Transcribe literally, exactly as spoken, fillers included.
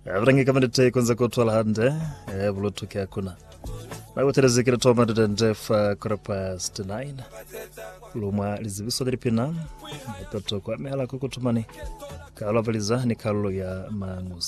Avrangi kama nite kwanza kutwala hande eh bulotu kya kuna. Na utereze kile toma de ndef korapa nine. Luma lizibiso deripina. Toto kwa mehala kukutumani. Kala valiza ni kalo ya mangus.